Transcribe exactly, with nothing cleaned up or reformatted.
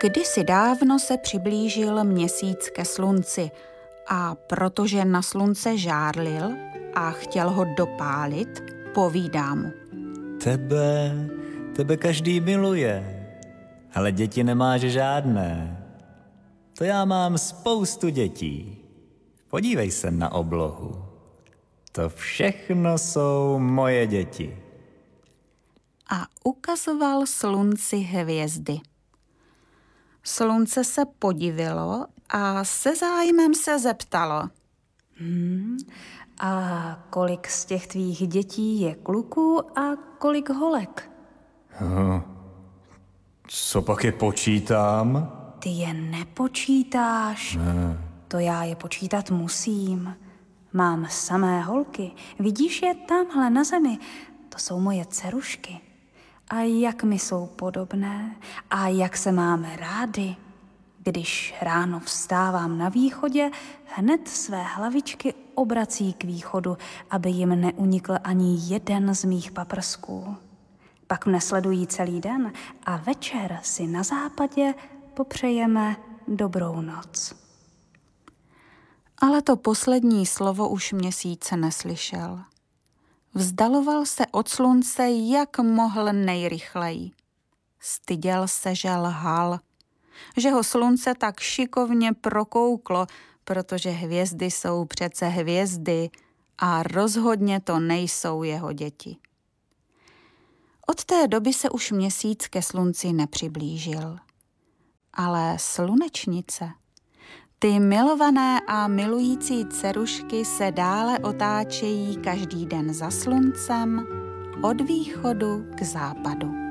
Kdysi dávno se přiblížil měsíc ke slunci a protože na slunce žárlil a chtěl ho dopálit, povídá mu. Tebe, tebe každý miluje, ale děti nemáš žádné. To já mám spoustu dětí. Podívej se na oblohu. To všechno jsou moje děti. A ukazoval slunci hvězdy. Slunce se podivilo a se zájmem se zeptalo. Hmm, a kolik z těch tvých dětí je kluků a kolik holek? Hm, co pak je počítám? Ty je nepočítáš. Ne. To já je počítat musím. Mám samé holky. Vidíš je tamhle na zemi? To jsou moje dcerušky. A jak mi jsou podobné a jak se máme rády. Když ráno vstávám na východě, hned své hlavičky obrací k východu, aby jim neunikl ani jeden z mých paprsků. Pak mne sledují celý den a večer si na západě popřejeme dobrou noc. Ale to poslední slovo už měsíce neslyšel. Vzdaloval se od slunce, jak mohl nejrychleji. Styděl se, že lhal, že ho slunce tak šikovně prokouklo, protože hvězdy jsou přece hvězdy a rozhodně to nejsou jeho děti. Od té doby se už měsíc ke slunci nepřiblížil. Ale slunečnice, ty milované a milující dcerušky se dále otáčejí každý den za sluncem od východu k západu.